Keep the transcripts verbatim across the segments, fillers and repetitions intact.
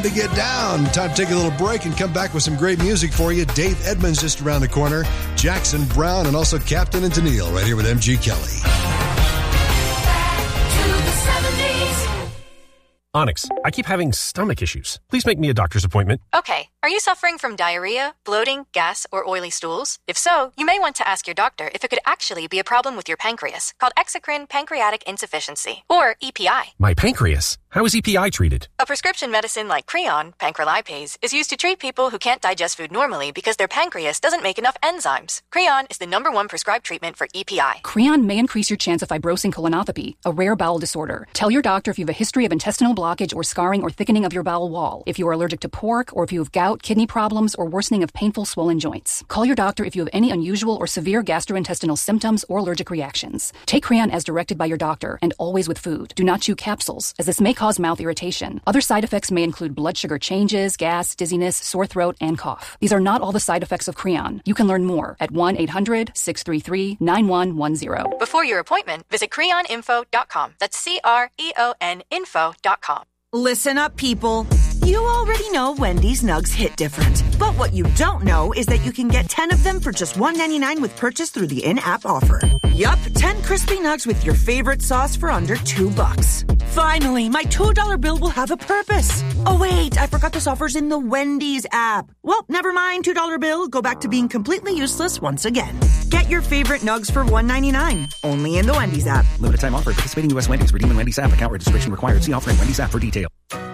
to get down. Time to take a little break and come back with some great music for you. Dave Edmonds just around the corner, Jackson Brown, and also Captain and Tennille right here with M G Kelly. Onyx, I keep having stomach issues. Please make me a doctor's appointment. Okay. Are you suffering from diarrhea, bloating, gas, or oily stools? If so, you may want to ask your doctor if it could actually be a problem with your pancreas, called exocrine pancreatic insufficiency, or E P I. My pancreas? How is E P I treated? A prescription medicine like Creon, pancrelipase, is used to treat people who can't digest food normally because their pancreas doesn't make enough enzymes. Creon is the number one prescribed treatment for E P I. Creon may increase your chance of fibrosing colonopathy, a rare bowel disorder. Tell your doctor if you have a history of intestinal blockage or scarring or thickening of your bowel wall, if you are allergic to pork, or if you have gout, kidney problems, or worsening of painful swollen joints. Call your doctor if you have any unusual or severe gastrointestinal symptoms or allergic reactions. Take Creon as directed by your doctor and always with food. Do not chew capsules, as this may cause mouth irritation. Other side effects may include blood sugar changes, gas, dizziness, sore throat, and cough. These are not all the side effects of Creon. You can learn more at one eight hundred six three three nine one one zero. Before your appointment, visit creon info dot com. That's C R E O N info dot com. Listen up, people. You already know Wendy's Nugs hit different. But what you don't know is that you can get ten of them for just one ninety-nine with purchase through the in-app offer. Yup, ten crispy nugs with your favorite sauce for under two bucks. Finally, my two dollar bill will have a purpose. Oh wait, I forgot this offer's in the Wendy's app. Well, never mind, two dollar bill. Go back to being completely useless once again. Get your favorite nugs for one ninety-nine. Only in the Wendy's app. Limited time offer. Participating U S Wendy's. Redeem in Wendy's app. Account registration required. See offer in Wendy's app for detail.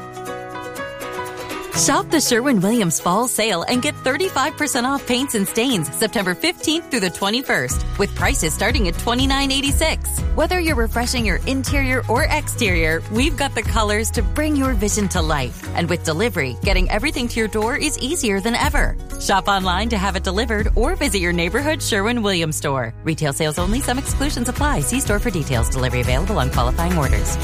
Shop the Sherwin-Williams Fall Sale and get thirty-five percent off paints and stains September fifteenth through the twenty-first, with prices starting at twenty-nine eighty-six. Whether you're refreshing your interior or exterior, we've got the colors to bring your vision to life. And with delivery, getting everything to your door is easier than ever. Shop online to have it delivered or visit your neighborhood Sherwin-Williams store. Retail sales only. Some exclusions apply. See store for details. Delivery available on qualifying orders.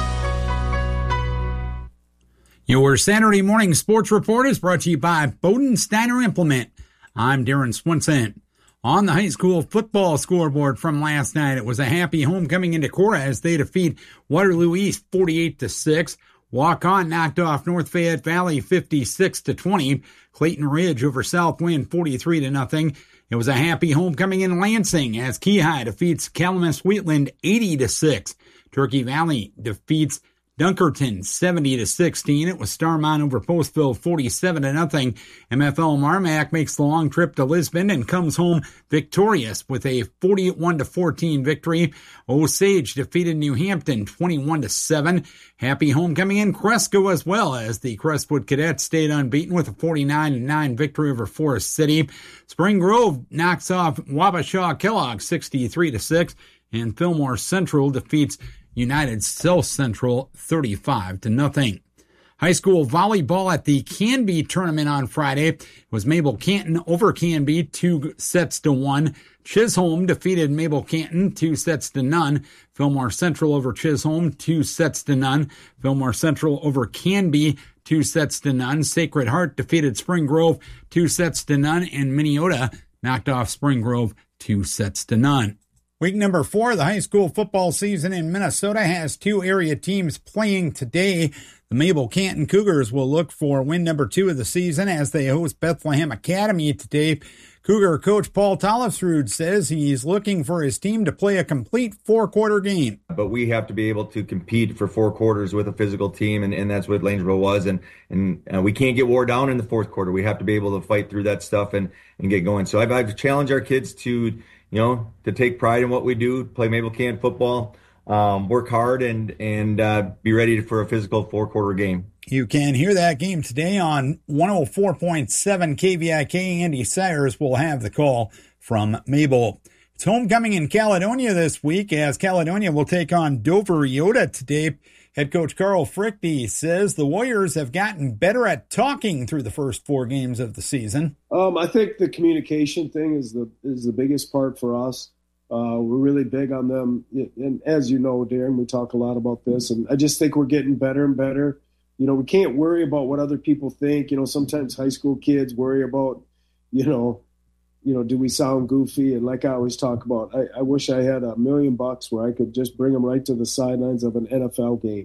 Your Saturday morning sports report is brought to you by Bowden Steiner Implement. I'm Darren Swinson. On the high school football scoreboard from last night, it was a happy homecoming into Cora as they defeat Waterloo East forty-eight to six. Walk-On knocked off North Fayette Valley fifty-six to twenty. Clayton Ridge over Southwind forty-three to nothing. It was a happy homecoming in Lansing as Keyhigh defeats Calumet Wheatland eighty to six. Turkey Valley defeats Dunkerton seventy to sixteen. It was Starmont over Postville forty-seven to nothing. M F L Marmac makes the long trip to Lisbon and comes home victorious with a forty-one to fourteen victory. Osage defeated New Hampton twenty-one to seven. Happy homecoming in Cresco as well as the Crestwood Cadets stayed unbeaten with a forty-nine to nine victory over Forest City. Spring Grove knocks off Wabasha Kellogg sixty-three to six, and Fillmore Central defeats United South Central thirty-five to nothing. High school volleyball at the Canby tournament on Friday. It was Mabel Canton over Canby, two sets to one. Chisholm defeated Mabel Canton, two sets to none. Fillmore Central over Chisholm, two sets to none. Fillmore Central over Canby, two sets to none. Sacred Heart defeated Spring Grove, two sets to none. And Minneota knocked off Spring Grove, two sets to none. Week number four of the high school football season in Minnesota has two area teams playing today. The Mabel Canton Cougars will look for win number two of the season as they host Bethlehem Academy today. Cougar coach Paul Tollefsrud says he's looking for his team to play a complete four-quarter game. But we have to be able to compete for four quarters with a physical team, and, and that's what Lanesboro was. And and uh, we can't get wore down in the fourth quarter. We have to be able to fight through that stuff and, and get going. So I've, I've challenged our kids to, you know, to take pride in what we do, play Mabel Canton football, um, work hard, and and uh, be ready for a physical four-quarter game. You can hear that game today on one oh four point seven K V I K. Andy Sayers will have the call from Mabel. It's homecoming in Caledonia this week as Caledonia will take on Dover Yoda today. Head coach Carl Frickty says the Warriors have gotten better at talking through the first four games of the season. Um, I think the communication thing is the is the biggest part for us. Uh, we're really big on them. And as you know, Darren, we talk a lot about this. And I just think we're getting better and better. You know, we can't worry about what other people think. You know, sometimes high school kids worry about, you know, you know, do we sound goofy? And like I always talk about, I, I wish I had a million bucks where I could just bring them right to the sidelines of an N F L game.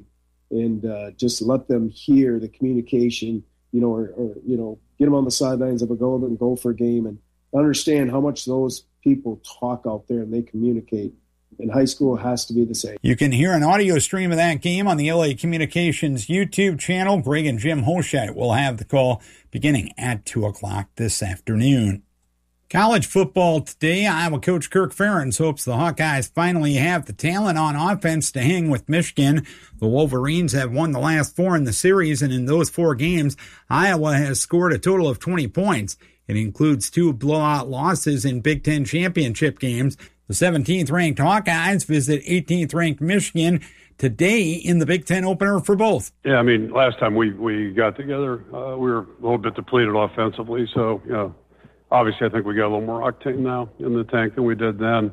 and uh, just let them hear the communication, you know, or, or, you know, get them on the sidelines of a Golden Gopher game and understand how much those people talk out there and they communicate. And high school has to be the same. You can hear an audio stream of that game on the L A Communications YouTube channel. Greg and Jim Hoscheit will have the call beginning at two o'clock this afternoon. College football today. Iowa coach Kirk Ferentz hopes the Hawkeyes finally have the talent on offense to hang with Michigan. The Wolverines have won the last four in the series, and in those four games, Iowa has scored a total of twenty points. It includes two blowout losses in Big Ten championship games. The seventeenth-ranked Hawkeyes visit eighteenth-ranked Michigan today in the Big Ten opener for both. Yeah, I mean, last time we, we got together, uh, we were a little bit depleted offensively. So, you know, obviously I think we got a little more octane now in the tank than we did then.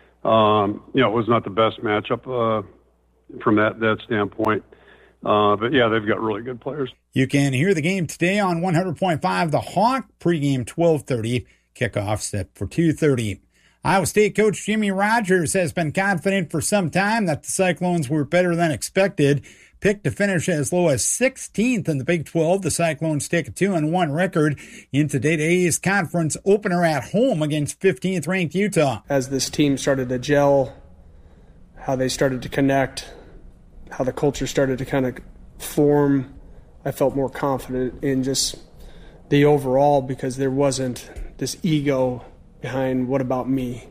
Um, you know, it was not the best matchup uh, from that, that standpoint. Uh, but, yeah, they've got really good players. You can hear the game today on one hundred point five The Hawk, pregame twelve thirty, kickoff set for two thirty. Iowa State coach Jimmy Rogers has been confident for some time that the Cyclones were better than expected. Picked to finish as low as sixteenth in the Big twelve, the Cyclones take a two and one record in today's conference opener at home against fifteenth-ranked Utah. As this team started to gel, how they started to connect, how the culture started to kind of form, I felt more confident in just the overall because there wasn't this ego behind what about me.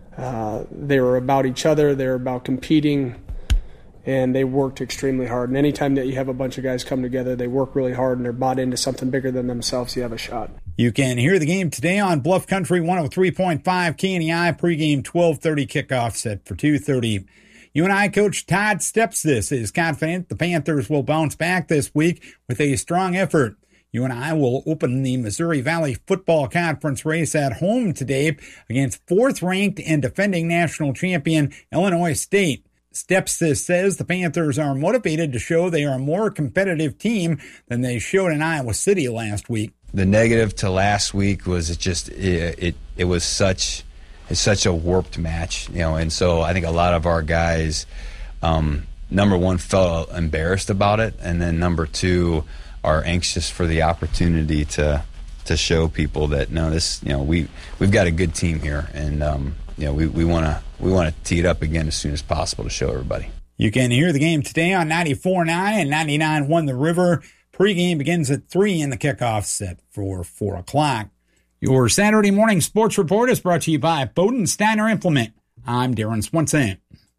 Uh, they were about each other, they were about competing, and they worked extremely hard. And anytime that you have a bunch of guys come together, they work really hard and they're bought into something bigger than themselves, you have a shot. You can hear the game today on Bluff Country one oh three point five K N E I, pregame twelve thirty, kickoff set for two thirty. U N I coach Todd Stepsis is confident the Panthers will bounce back this week with a strong effort. U N I will open the Missouri Valley Football Conference race at home today against fourth-ranked and defending national champion Illinois State. Stepsis says the Panthers are motivated to show they are a more competitive team than they showed in Iowa City last week. The negative to last week was it just it it, it was such it's such a warped match, you know, and so I think a lot of our guys, um, number one, felt embarrassed about it, and then number two, are anxious for the opportunity to to show people that no, this you know we we've got a good team here, and um, you know we we want to we want to tee it up again as soon as possible to show everybody. You can hear the game today on ninety-four point nine and ninety-nine point one The River. Pregame begins at three in the kickoff set for four o'clock. Your Saturday morning sports report is brought to you by Bowden Steiner Implement. I'm Darren Swenson.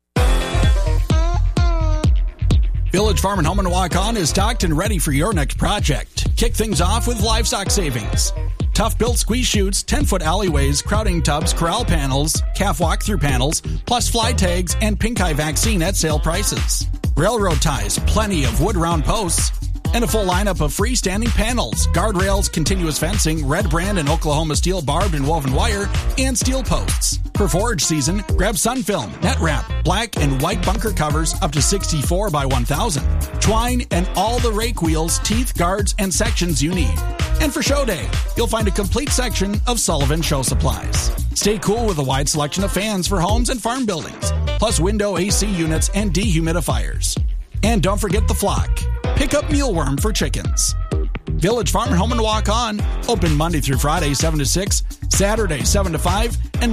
Village Farm and Home in Waukon is stocked and ready for your next project. Kick things off with livestock savings. Tough-built squeeze chutes, ten-foot alleyways, crowding tubs, corral panels, calf walk-through panels, plus fly tags and pink eye vaccine at sale prices. Railroad ties, plenty of wood round posts, and a full lineup of freestanding panels, guardrails, continuous fencing, red brand and Oklahoma steel barbed and woven wire, and steel posts. For forage season, grab Sunfilm, net wrap, black and white bunker covers up to sixty-four by one thousand, twine, and all the rake wheels, teeth, guards, and sections you need. And for show day, you'll find a complete section of Sullivan Show Supplies. Stay cool with a wide selection of fans for homes and farm buildings, plus window A C units and dehumidifiers. And don't forget the flock. Pick up mealworm for chickens. Village Farm and Home and Walk On, open Monday through Friday, seven to six, Saturday, seven to five, and